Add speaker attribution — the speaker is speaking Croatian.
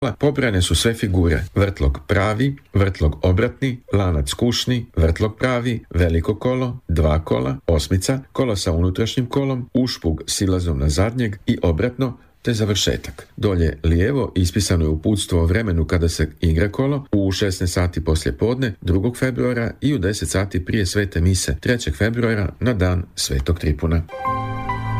Speaker 1: pobrane su sve figure: vrtlog pravi, vrtlog obratni, lanac kušni, vrtlog pravi, veliko kolo, dva kola, osmica, kolo sa unutrašnjim kolom, ušpug silazom na zadnjeg i obratno, te završetak. Dolje lijevo ispisano je uputstvo o vremenu kada se igra kolo u 16 sati poslije podne 2. februara i u 10 sati prije svete mise 3. februara na dan Svetog Tripuna.